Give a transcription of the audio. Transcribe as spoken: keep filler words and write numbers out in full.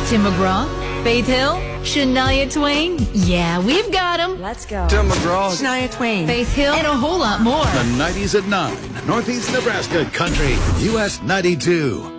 Tim McGraw, Faith Hill, Shania Twain. Yeah, we've got them. Let's go. Tim McGraw, Shania Twain, Faith Hill, and a whole lot more. The nineties at nine. Northeast Nebraska Country, U S ninety-two.